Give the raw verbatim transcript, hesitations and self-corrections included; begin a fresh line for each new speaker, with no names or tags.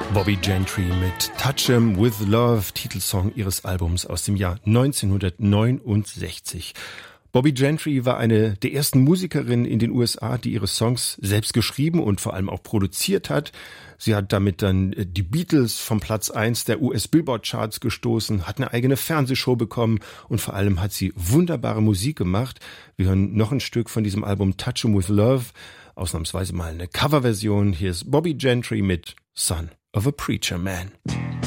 Bobbie Gentry mit Touch 'Em With Love, Titelsong ihres Albums aus dem Jahr neunzehnhundertneunundsechzig. Bobbie Gentry war eine der ersten Musikerinnen in den U S A, die ihre Songs selbst geschrieben und vor allem auch produziert hat. Sie hat damit dann die Beatles vom Platz eins der U S-Billboard-Charts gestoßen, hat eine eigene Fernsehshow bekommen und vor allem hat sie wunderbare Musik gemacht. Wir hören noch ein Stück von diesem Album Touch 'Em With Love, ausnahmsweise mal eine Coverversion. Hier ist Bobbie Gentry mit Son of a Preacher Man.